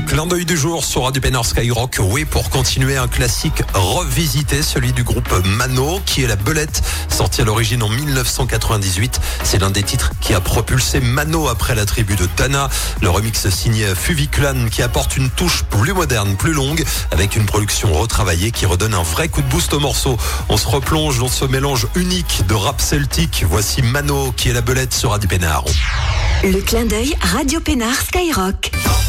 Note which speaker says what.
Speaker 1: clin d'œil du jour sur Radio Pénard Skyrock. Oui, pour continuer un classique revisité, celui du groupe Mano, qui est La Belette, sorti à l'origine en 1998. C'est l'un des titres qui a propulsé Mano après la tribu de Dana. Le remix signé Fuviclan qui apporte une touche plus moderne, plus longue, avec une production retravaillée qui redonne un vrai coup de boost au morceau. On se replonge dans ce mélange unique de rap celtique. Voici Mano qui est La Belette sur Radio Pénard.
Speaker 2: Le clin d'œil Radio Pénard Skyrock.